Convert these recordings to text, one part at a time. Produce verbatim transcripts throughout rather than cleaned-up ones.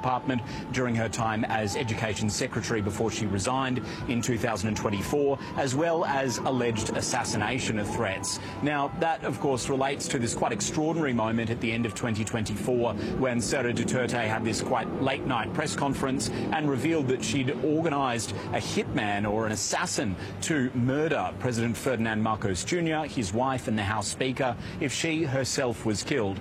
Department during her time as Education Secretary before she resigned in two thousand twenty-four, as well as alleged assassination of threats. Now, that, of course, relates to this quite extraordinary moment at the end of twenty twenty-four when Sara Duterte had this quite late-night press conference and revealed that she'd organised a hitman or an assassin to murder President Ferdinand Marcos Junior, his wife and the House Speaker, if she herself was killed.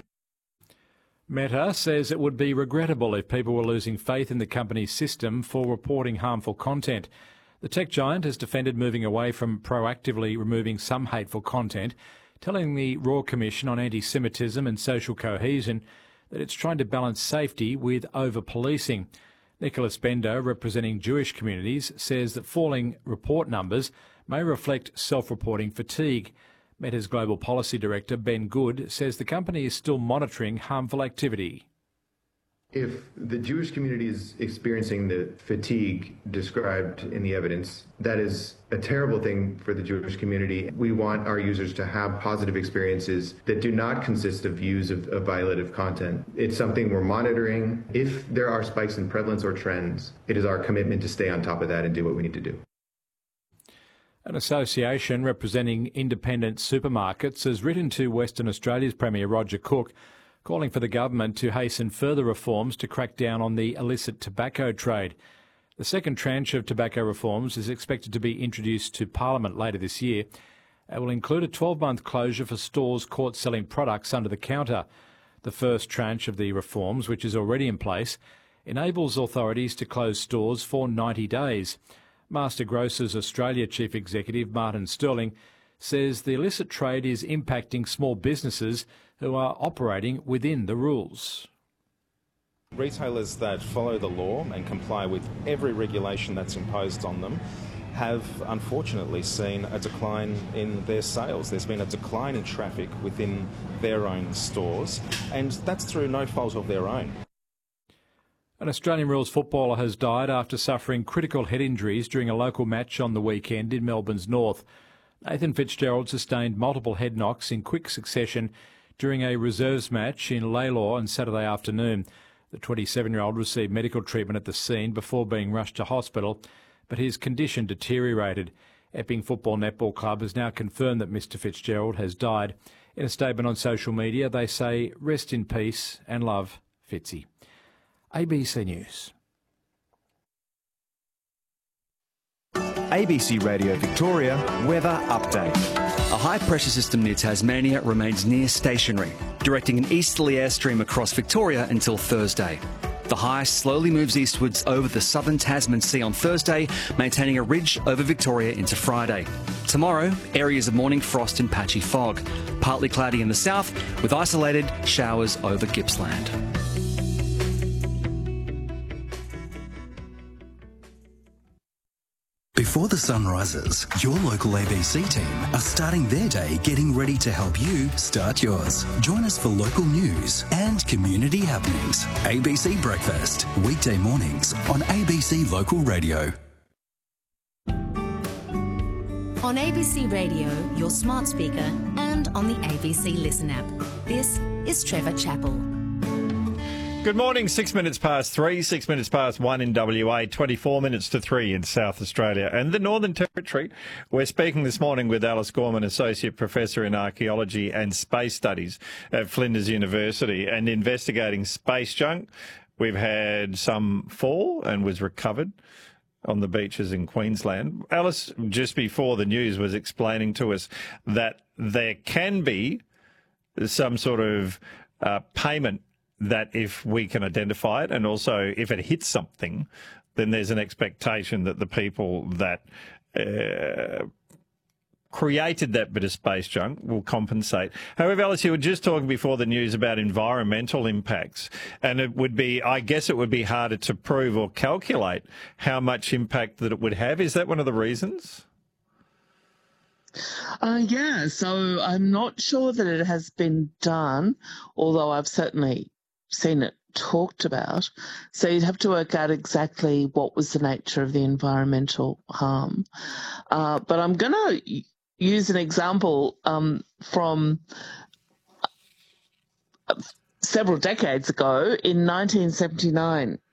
Meta says it would be regrettable if people were losing faith in the company's system for reporting harmful content. The tech giant has defended moving away from proactively removing some hateful content, telling the Royal Commission on Anti-Semitism and Social Cohesion that it's trying to balance safety with over-policing. Nicholas Bender, representing Jewish communities, says that falling report numbers may reflect self-reporting fatigue. Meta's Global Policy Director, Ben Good, says the company is still monitoring harmful activity. If the Jewish community is experiencing the fatigue described in the evidence, that is a terrible thing for the Jewish community. We want our users to have positive experiences that do not consist of views of, of violative content. It's something we're monitoring. If there are spikes in prevalence or trends, it is our commitment to stay on top of that and do what we need to do. An association representing independent supermarkets has written to Western Australia's Premier Roger Cook, calling for the government to hasten further reforms to crack down on the illicit tobacco trade. The second tranche of tobacco reforms is expected to be introduced to Parliament later this year. It will include a twelve-month closure for stores caught selling products under the counter. The first tranche of the reforms, which is already in place, enables authorities to close stores for ninety days. Master Grocers Australia Chief Executive Martin Sterling says the illicit trade is impacting small businesses who are operating within the rules. Retailers that follow the law and comply with every regulation that's imposed on them have unfortunately seen a decline in their sales. There's been a decline in traffic within their own stores, and that's through no fault of their own. An Australian rules footballer has died after suffering critical head injuries during a local match on the weekend in Melbourne's north. Nathan Fitzgerald sustained multiple head knocks in quick succession during a reserves match in Lalor on Saturday afternoon. The twenty-seven-year-old received medical treatment at the scene before being rushed to hospital, but his condition deteriorated. Epping Football Netball Club has now confirmed that Mister Fitzgerald has died. In a statement on social media, they say, "Rest in peace and love, Fitzy." A B C News. A B C Radio Victoria weather update. A high-pressure system near Tasmania remains near stationary, directing an easterly airstream across Victoria until Thursday. The high slowly moves eastwards over the southern Tasman Sea on Thursday, maintaining a ridge over Victoria into Friday. Tomorrow, areas of morning frost and patchy fog. Partly cloudy in the south, with isolated showers over Gippsland. Before the sun rises, your local A B C team are starting their day getting ready to help you start yours. Join us for local news and community happenings. A B C Breakfast, weekday mornings on A B C Local Radio. On A B C Radio, your smart speaker, and on the A B C Listen app. This is Trevor Chappell. Good morning, six minutes past three, six minutes past one in W A, twenty-four minutes to three in South Australia and the Northern Territory. We're speaking this morning with Alice Gorman, Associate Professor in Archaeology and Space Studies at Flinders University, and investigating space junk. We've had some fall and was recovered on the beaches in Queensland. Alice, just before the news, was explaining to us that there can be some sort of uh, payment that if we can identify it, and also if it hits something, then there's an expectation that the people that uh, created that bit of space junk will compensate. However, Alice, you were just talking before the news about environmental impacts, and it would be, I guess it would be harder to prove or calculate how much impact that it would have. Is that one of the reasons? Uh, yeah, so I'm not sure that it has been done, although I've certainly seen it talked about. So you'd have to work out exactly what was the nature of the environmental harm. Uh, but I'm going to use an example um, from several decades ago. In nineteen seventy-nine,